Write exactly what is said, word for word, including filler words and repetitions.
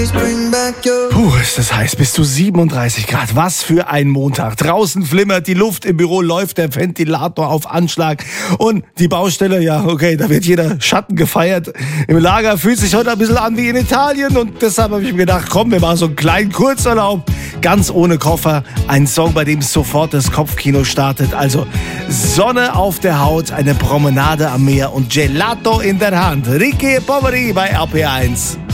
Puh, ist das heiß. Bis zu siebenunddreißig Grad. Was für ein Montag. Draußen flimmert die Luft, im Büro läuft der Ventilator auf Anschlag. Und die Baustelle, ja, okay, da wird jeder Schatten gefeiert. Im Lager fühlt sich heute ein bisschen an wie in Italien. Und deshalb habe ich mir gedacht, komm, wir machen so einen kleinen Kurzurlaub. Ganz ohne Koffer. Ein Song, bei dem sofort das Kopfkino startet. Also Sonne auf der Haut, eine Promenade am Meer und Gelato in der Hand. Ricky Poveri bei R P eins.